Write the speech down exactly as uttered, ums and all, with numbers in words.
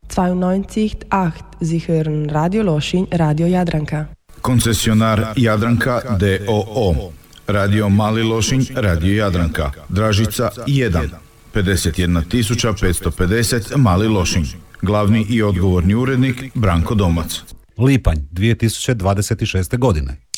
dvainneunzig acht, Sie hören Radio Lošinj, Radio Jadranka. Koncesionar Jadranka d o o. Radio Mali Lošinj, Radio Jadranka. Dražica jedan. pedeset jedna tisuća petsto pedeset Mali Lošinj. Glavni i odgovorni urednik Branko Domac. Lipanj dvije tisuće dvadeset šeste godine.